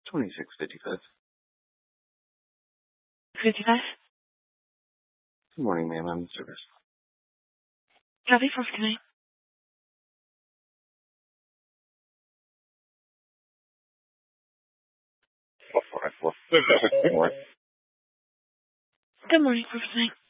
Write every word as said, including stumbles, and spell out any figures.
twenty-six fifty-five. fifty-five? Good morning, ma'am. I'm in service. Copy for tonight. four five four. Good morning, for tonight.